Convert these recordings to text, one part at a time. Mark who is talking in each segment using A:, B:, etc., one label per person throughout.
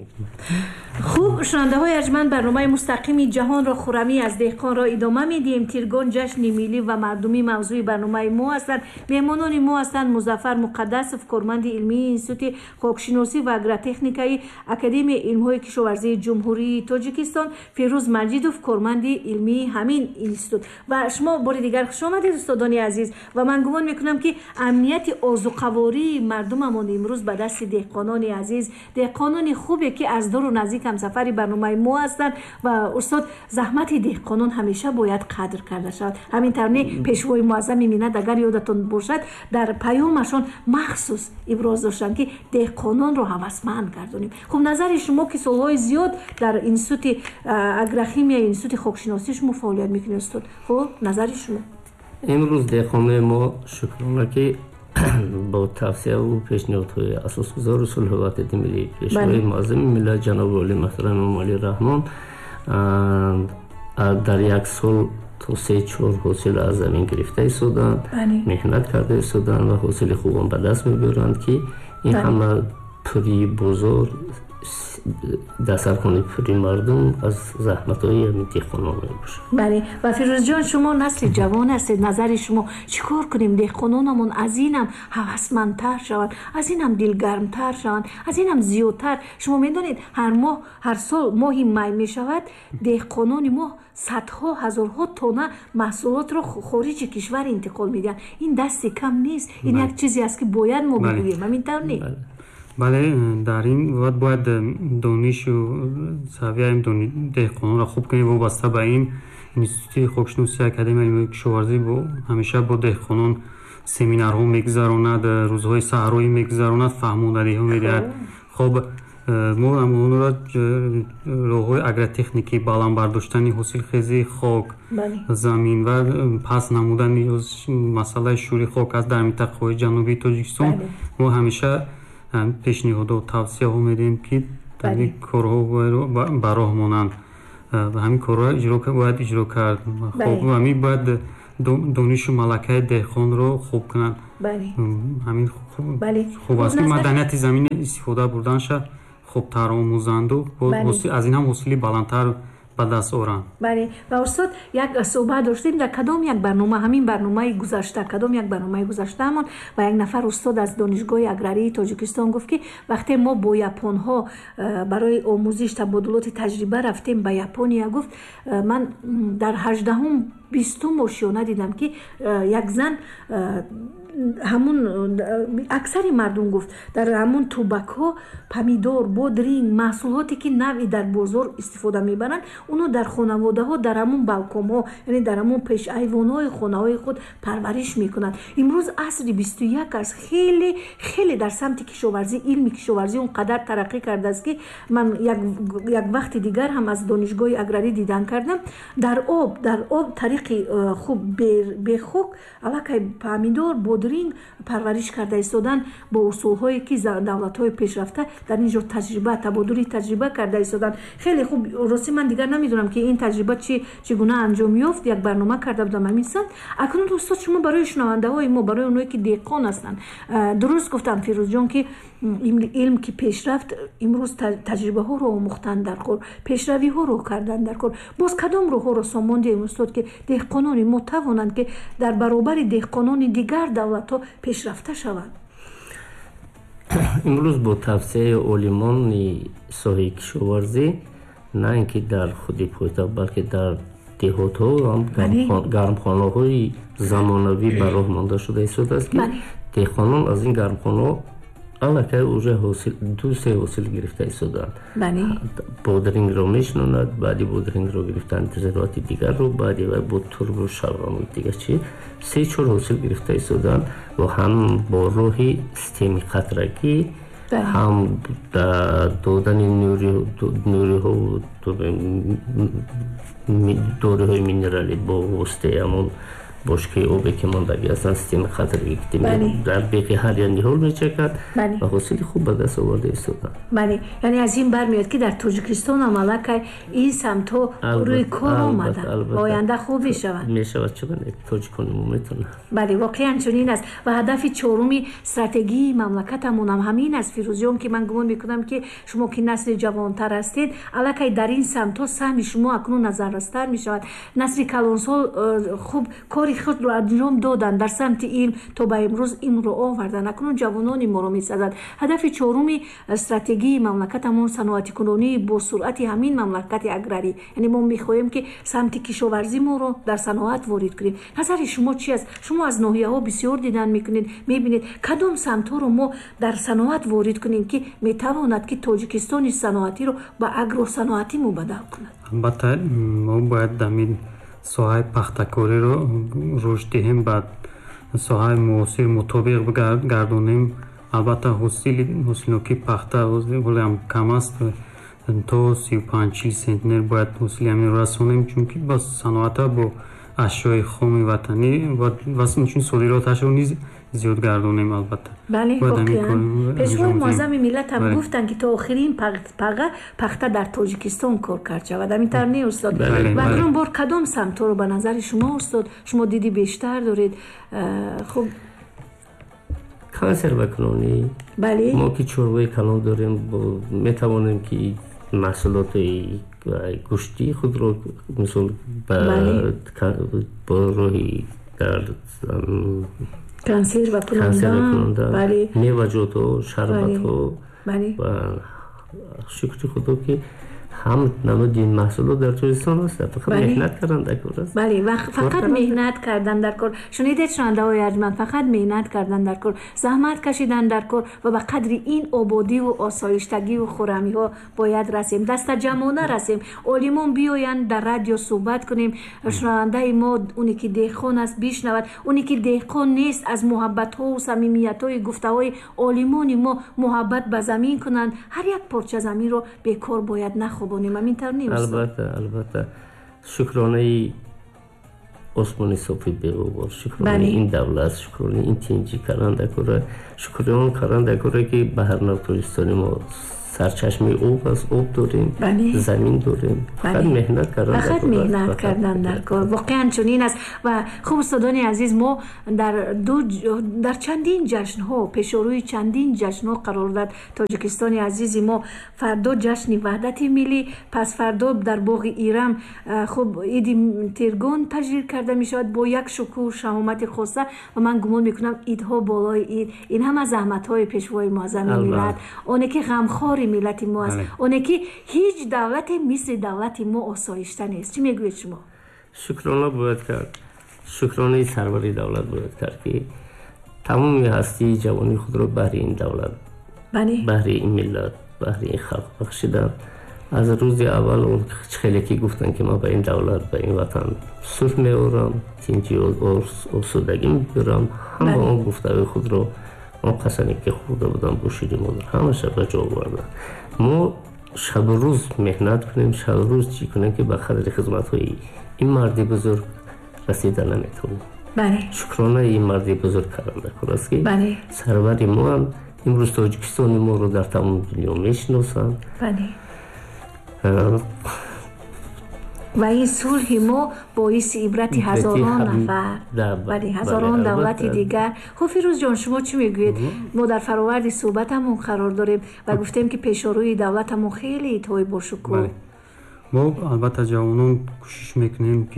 A: خوب شنونده های ارجمند، برنامه مستقیم جهان را خرمی از دهقان را ادامه میدیم. تیرگان جشن ملی و مردمی موضوع برنامه ما هستند. مهمانان ما هستند مظفر مقدسов، کارمند علمی انستیتوت خاکشناسی و اگرتکنیکایی اکادمی علم‌های کشاورزی جمهوری تاجیکستان، فیروز مجیدوف، کارمند علمی همین انستیتوت. و شما بار دیگر خوش آمدید استادان عزیز. و من گمان میکنم که امنیت آذوقه‌واری مردممان امروز به دست دهقانان عزیز، دهقانان خوبی که از دور و نزدیک هم سفری برنامه ما هستند و استاد زحمت دهقانان همیشه باید قدر کرده شود. همین طوری پیشوای معظم ملت اگر یادتون باشد در پیامشون مخصوص ابراز داشتن که دهقانان رو هوسمند گردونیم. خب نظر شما که سالهای زیاد در انستیتوت اگروکیمیا، انستیتوت خاکشناسی شما فعالیت میکنید استاد، خب نظر شما؟
B: امروز دهقانان ما شکرانه که با توصیه و پیشنهادهای اساسگزار رسول حکومت ملی پیشوای معظم ملت جناب عالی محترم امام علی رحمان در یک سال تا 3-4 حاصل از زمین گرفته ایستادند، محنت کرده ایستادند و حاصل خوبان به دست میبرند که این همه پوری بزرگ دسترخوان پوری مردم از زحمت‌های دهقانان باشه.
A: بله. و فیروز جان شما نسل جوان هستید، نظر شما چیکار کنیم دهقانانمون از اینم هوسمندتر شوند، از اینم دلگرمتر شوند، از اینم زیادتر؟ شما میدونید هر ماه، هر سال ماهی می میشود دهقانان ما صدها هزارها تونه محصولات رو خارج کشور انتقال میدن. این دست کم نیست، این یک چیزی است که باید ما بگوییم. همینطور نیست؟
C: بله، در این وقت باید دانش و سویه دهقانان را خوب کنیم. وابسته به این انستیتوت خاکشناسی اکادمی علمی کشاورزی همیشه با دهقانان سمینارها میگذراند، روزهای سحرایی میگذراند، فهماندهی ها میدهد. خب ما اون را راههای اگرتکنیکی، بالان برداشتن حاصلخیزی خاک، زمین و پس نمودن مسئله شوری خاک از در منطقه جنوبی تاجیکستان ما همیشه پیشنهاد و توصیه ها میدیم که در این کارها به راه مانند و همین کارها باید اجرا کرد. خب همین باید دانش و ملکه دهقان رو خوب کنند. همین خوب است که مدنیت زمین استفاده بردن شد خوبتر آموزند و از این هم حاصلی بلندتر به دست آورند.
A: بله. و استاد یک صحبت داشتیم در کدام یک برنامه، همین برنامه گذشته، کدام یک برنامه گذشتهمان و یک نفر استاد از دانشگاه اگراری تاجیکستان گفت که وقتی ما با یپون ها برای آموزش تبادلات تجربه رفتیم به یپونیا، گفت من در 18ام 20م آشیانه دیدم که یک زن همون اکثر مردم گفت در همون توبک‌ها پمیدور، بادرینگ، محصولاتی که نوی در بازار استفاده میبرن اونو در خانواده ها در همون بالکن، یعنی در همون پیش ایوان‌های خانه‌های خود پرورش میکنن. امروز عصر 21 است، خیلی خیلی در سمت کشاورزی، علم کشاورزی اونقدر ترقی کرده است که من یک وقت دیگر هم از دانشگاه اگراری دیدن کردم در آب طریق خوب به خوک علاقه پمیدور، بادرینگ پرورش کرده ایستادن با اصول‌هایی که دولت‌های پیشرفته در اینجا تجربه تبادل تجربه کرده ایستادن. خیلی خوب. راستی من دیگر نمیدونم که این تجربه چگونه انجام یافت. یک برنامه کرده بودم همین سن. اکنون استاد شما برای شنونده‌های ما، برای اونایی که دهقان هستن، درست گفتم فیروز جان که علم که پیشرفت امروز تجربه ها رو آموختن در کار، پیشروی ها رو کردن در کار. باز کدام راه ها رو ساماندیم استاد که دهقانان ما توانند که در برابر دهقانان دیگر دولت ها پیشرفته شوند؟
B: امروز با توصیه عالمان ساحه کشاورزی نه اینکه در خود پایتخت بلکه در دهات ها هم گرمخانه های زمانوی به راه مانده شده است که دهقانان از این گرمخانه الکی اوجه دوسه حاصل گرفته ایستادند. بادرینگ رو میشنوند، بعدی بادرینگ رو گرفتن زراعت دیگر رو، بعدی با ترب و شلغم دیگر 3-4 حاصل گرفته ایستادند و هم با راهی سیستم قطرگی هم دادن نوری ها و دوره های مینرالی با واسطه همون бошкаи обе ки мондаги ҳастанд, системаи хатарӣ ки дар беқи ҳар як ниҳол мечакад ва ҳосили хуб ба даст оварда истоданд.
A: бале, яъне аз ин бармеёд ки дар тоҷикистон ҳам аллакай ин самтҳо рӯи кор омаданд ва оянда хуб
B: мешавад. чунин тоҷикони мо метавонанд.
A: бале, воқеан чунин аст ва ҳадафи чоруми стратегии мамлакатамон ҳам ҳамин аст. фирӯзиён ки ман гумон мекунам ки шумо ки насли ҷавонтар ҳастед, аллакай дар ин самтҳо саҳми шумо акнун назаррастар мешавад. насли калонсол хуб кори худро анҷом доданд дар самти илм то ба имрӯз илмро оварданд. акнун ҷавонони моро месазад. ҳадафи чоруми стратегии мамлакатамон саноатикунонии бо суръати ҳамин мамлакати аграрӣ, яъне мо мехоҳем ки самти кишоварзӣ моро дар саноат ворид кунем. назари шумо чи аст? шумо аз ноҳияҳо бисёр дидан мекунед, мебинед кадом самтҳоро мо дар саноат ворид кунем ки метавонад ки тоҷикистони саноатиро ба агросаноатӣ мубаддал кунад.
C: албатта мо бояд дамин соҳаи пахтакориро рушд диҳем, ба соҳаи муосир мутобиқ гардонем. албатта ҳосилноки пахта ҳолиам кам аст, то 35-40 центнер бояд ҳосили ҳаминро расонем, чунки ба саноата бо ашёи хоми ватанӣ ва инчун содироташро низ зиёд гардонем. албатта
A: бале, воқеан пешвои муаззами миллат ҳам гуфтанд ки то охирин пахта дар тоҷикистон кор кард шавад. ҳаминтар не устод? ва акнун бор кадом самтҳоро ба назари шумо устод шумо диди бештар доред? хуб
B: консервакунонӣ, мо ки чорвои калон дорем, метавонем ки маҳсулоти гӯшти худро мисол бо роҳи дар консерва кунанда меваҷотҳо, шарбатҳо ва шукри худо ки ҳам намуди маҳсулот дар тоҷикистон ҳастанд. фақат меҳнат кардан дар кор аст.
A: бале, фақат меҳнат кардан дар кор. шунидед шунавандаҳои арҷманд, фақат меҳнат кардан дар кор, заҳмат кашидан дар кор ва ба қадри ин ободиву осоиштагиву хӯрамиҳо бояд расем, дастаҷамона расем. олимон биёянд дар радио суҳбат кунем, шунавандаи мо уне ки деҳқон аст бишнавад, уне ки деҳқон нест аз муҳаббатҳову самимиятҳои гуфтаҳои олимони мо муҳаббат ба замин кунанд. ҳар як порча заминро бекор бояд нахоб.
B: албатта шукронаи осмони софи беғубор, шукронаи ин давлат, шукронаи ин тинҷӣ каранда кора, шукрон каранда кора ки ба ҳар нав тоҷикистони мо сарчашмаи об аст, об дорем, замин дорем. фақат меҳнат кардан дар кор. воқеан чунин аст. ва хуб устодони азиз, мо дар чандин ҷашнҳо, пешорӯи чандин ҷашнҳо қарор дод. тоҷикистони азизи мо фардо ҷашни ваҳдати миллӣ, пас фардо дар боғи ирам хуб иди тиргон таҷрир карда мешавад бо як шукӯҳ шаҳомати хоса. ва ман гумон мекунам идҳо болои ид ин ҳама заҳматҳои пешвои муаззами миллат, оне ки ғамхори миллати мо аст, оне ки ҳеҷ давлате мисли давлати мо осоишта нест. чӣ мегӯед шумо? шукрона бояд кард, шукронаи сарвари давлат бояд кард ки тамоми ҳастии ҷавонии худро баҳри ин давлат, баҳри ин миллат, баҳри ин халқ бахшиданд. аз рӯзи аввал хеле ки гуфтанд ки ман ба ин давлат, ба ин ватан сулҳ меорам, тинҷӣ осудагӣ мебирам, ҳама он гуфтаҳои худро, он қасаме ки хурда будам бо шири модар, ҳамаша ба ҷо овардам. мо шабу рӯз меҳнат кунем, шабу рӯз чӣ кунем ки ба қадри хизматҳои ин марди бузург расида наметавонем. шукронаи ин марди бузург каранда кор аст ки сарвари мо ҳам имрӯз тоҷикистони моро дар тамоми дунё мешиносанд.
A: ва ин сулҳи мо боиси ибрати ҳазорон нафар, ҳазорон давлати дигар. хуб фирӯз ҷон, шумо чӣ мегӯед? мо дар фароварди суҳбатамон қарор дорем ва гуфтем ки пешорӯи давлатамон хеле идҳои бошукӯҳ.
C: мо албатта ҷавонон кӯшиш мекунем ки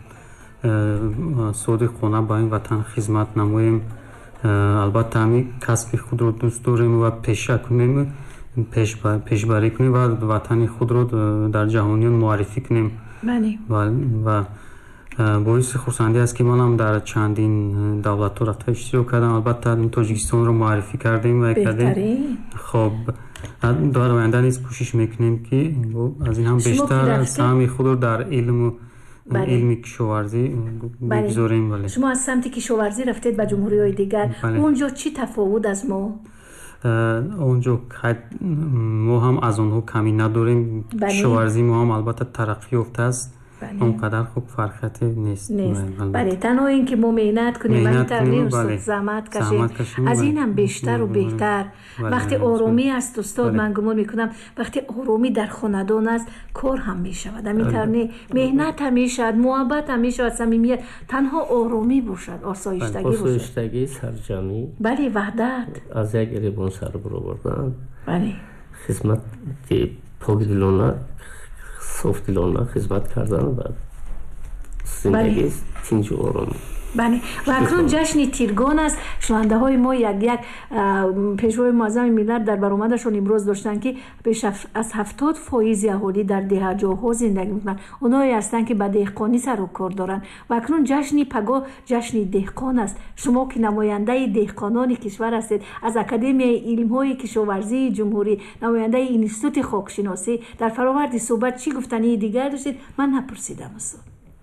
C: содиқона ба ин ватан хизмат намоем. албатта ҳамин касби худро дӯст дорем ва пеша кунем, пешбарӣ кунем ва ватани худро дар ҷаҳониён муаррифӣ кунем. ва боиси хурсандӣ аст ки манам дар чандин давлатҳо рафта иштирок кардам. албатта тоҷикистонро муаррифӣ кардем ва кардем. хоб дар оянда низ кӯшиш мекунем ки аз ин ҳам бештар саҳми худро дар илми кишоварзӣ бигузорем.
A: шумо аз самти кишоварзӣ рафтед ба ҷумҳуриҳои дигар, онҷо чӣ тафовут аз мо? онҷо мо ҳам аз онҳо камӣ надорем. кишоварзӣ мо ҳам албатта тараққӣ ёфтааст
C: он қадар хуб фарқияте нест.
A: бале танҳо ин ки мо меҳнат кунем ва интервю заҳмат кашем аз инам бештару беҳтар вақте оромӣ аст устод ман гумон мекунам вақте оромӣ дар хонадон аст кор ҳам мешавад амитарне меҳнат ҳам мешавад муҳаббат ҳам мешавад самимият танҳо оромӣ бошад осоиштагӣ бошад
B: осоиштагӣ сарҷамӣ
A: бале ваҳдат
B: аз як гиребон сар баровардан
A: бале
B: хизмати покдилона софдилона хизмат кардан ва зиндагӣ тинҷу ором.
A: бале ва акнун ҷашни тиргон аст шунавандаҳои мо як пешвои муаззами миллат дар баромадашон имрӯз доштанд ки беш аз 70% аҳолӣ дар деҳаҷоҳо зиндагӣ мекунанд онҳое ҳастанд ки ба деҳқонӣ сару кор доранд ва акнун ҷашни пагоҳ ҷашни деҳқон аст шумо ки намояндаи деҳқонони кишвар ҳастед аз академияи илмҳои кишоварзии ҷумҳурӣ намояндаи институти хокшиносӣ дар фароварди суҳбат чӣ гуфтании дигар доштед ман напурсидам устод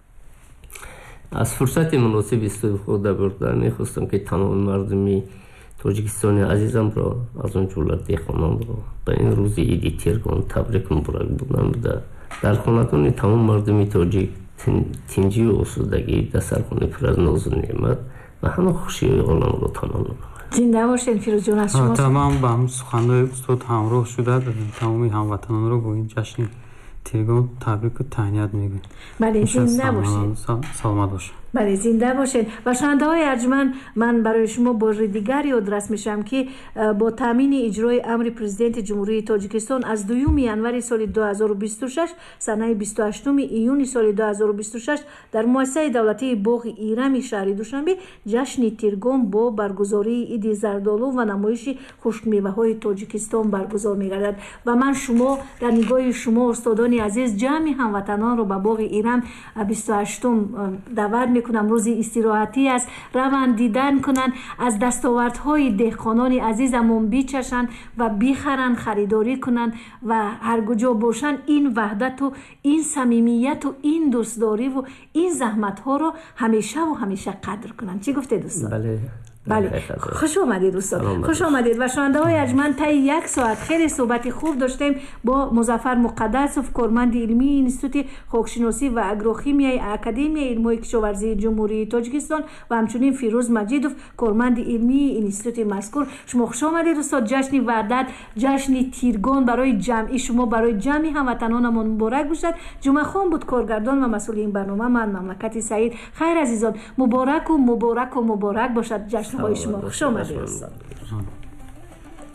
B: аз фурсати муносиб истои худа бурда мехостам ки тамоми мардуми тоҷикистони азизамро аз он ҷумла деҳқононро ба ин рӯзи иди тиргон табрик муборак будам буда дар хонадони тамом мардуми тоҷик тинҷию осудагӣ дастархони пур аз нозу неъмат ва ҳама хушиёи оламро тамом намояд.
A: зинда бошед фирӯзҷон аз шумо
C: тамом ба суханҳои устод ҳамроҳ шуда тамоми ҳамватанонро бо ин ҷашни тиргон табрику таҳният мегӯем.
A: бале зинда бошед
C: саломат бошед.
A: бале зинда бошед ва шунавандаҳои арҷманд ман барои шумо бори дигар ёдрас мешавам ки бо таъмини иҷрои амри президенти ҷумҳурии тоҷикистон аз 2 январи соли 2026 санаи 28 июни соли 2026 дар муассисаи давлатии боғи ирами шаҳри душанбе ҷашни тиргон бо баргузории иди зардолу ва намоиши хушкмеваҳои тоҷикистон баргузор мегардад ва ман шумо дар нигоҳи шумо устодони азиз ҷамъи ҳамватанонро ба боғи ирам 28 даъват мекунам рӯзи истироҳатӣ аст раванд дидан кунанд аз дастовардҳои деҳқонони азизамон бичашанд ва бихаранд харидорӣ кунанд ва ҳаргуҷо бошанд ин ваҳдату ин самимияту ин дӯстдориву ин заҳматҳоро ҳамешаву ҳамеша қадр кунанд чӣ гуфтед устод бале хуш омадед устод хуш омадед ва шунавандаҳои арҷманд таи 1 соат хеле суҳбати хуб доштем бо музаффар муқаддасов корманди илмии институти хокшиносӣ ва агрохимияи академияи илмҳои кишоварзии ҷумҳурии тоҷикистон ва ҳамчунин фирӯз маҷидов корманди илмии институти мазкур шумо хуш омадед устод ҷашни ваҳдат ҷашни тиргон барои ҷамъи шумо барои ҷамъи ҳамватанонамон муборак бошад ҷумъахон буд коргардон ва масъули ин барнома ман мамлакати саид хайр азизон мубораку мубораку муборак бошад ҷашн شما خوش آمدید.